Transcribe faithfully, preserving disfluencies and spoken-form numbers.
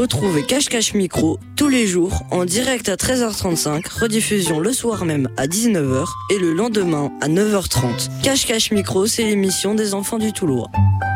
Retrouvez Cache Cache Micro tous les jours en direct à treize heures trente-cinq, rediffusion le soir même à dix-neuf heures et le lendemain à neuf heures trente. Cache Cache Micro, c'est l'émission des enfants du Toulois.